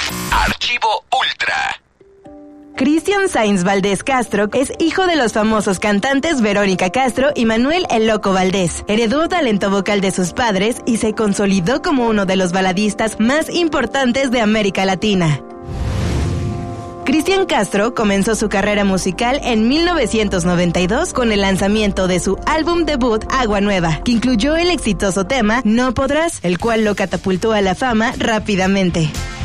Archivo Ultra. Cristian Sainz Valdés Castro es hijo de los famosos cantantes Verónica Castro y Manuel El Loco Valdés. Heredó talento vocal de sus padres y se consolidó como uno de los baladistas más importantes de América Latina. Cristian Castro comenzó su carrera musical en 1992 con el lanzamiento de su álbum debut Agua Nueva, que incluyó el exitoso tema No Podrás, el cual lo catapultó a la fama rápidamente.